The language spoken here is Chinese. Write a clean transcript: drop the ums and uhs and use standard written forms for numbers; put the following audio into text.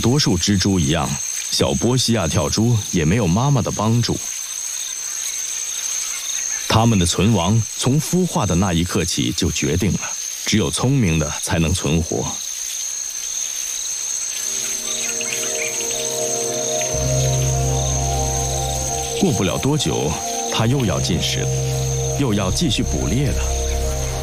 多数蜘蛛一样，小波西亚跳蛛也没有妈妈的帮助。它们的存亡从孵化的那一刻起就决定了，只有聪明的才能存活。过不了多久，它又要进食了，又要继续捕猎了。